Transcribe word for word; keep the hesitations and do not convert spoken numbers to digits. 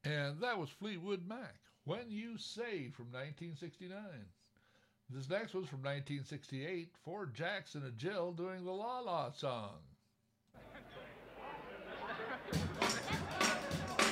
And that was Fleetwood Mac, When You Say from nineteen sixty-nine. This next was from nineteen sixty-eight, Ford Jackson and Jill doing the La La song.